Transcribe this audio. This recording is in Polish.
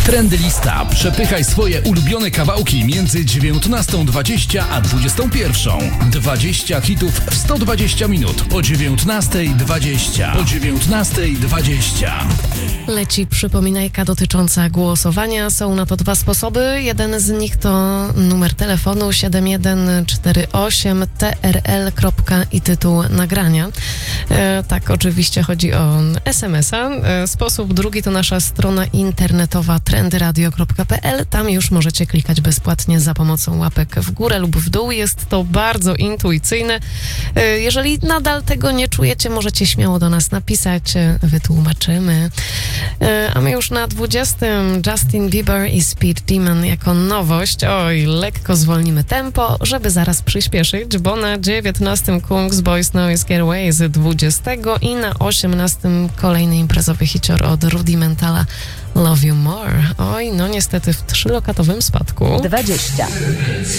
Trendy Lista. Przepychaj swoje ulubione kawałki między 19:20 a 21:00. 20 hitów w 120 minut o 19:20. O 19:20. Leci przypominajka dotycząca głosowania. Są na to dwa sposoby. Jeden z nich to numer telefonu 7148 TRL. I tytuł nagrania. Tak, oczywiście chodzi o SMS-a. Sposób drugi to nasza strona internetowa trendyradio.pl. Tam już możecie klikać bezpłatnie za pomocą łapek w górę lub w dół. Jest to bardzo intuicyjne. Jeżeli nadal tego nie czujecie, możecie śmiało do nas napisać. Wytłumaczymy. A my już na 20. Justin Bieber i Speed Demon jako nowość. Oj, lekko zwolnimy tempo, żeby zaraz przyspieszyć, bo na 19. Kungs Boys Noise Getaway z 20. i na 18. kolejny imprezowy hicior od Rudimentala Love You More. Oj, no niestety w 3-lokatowym spadku. 20.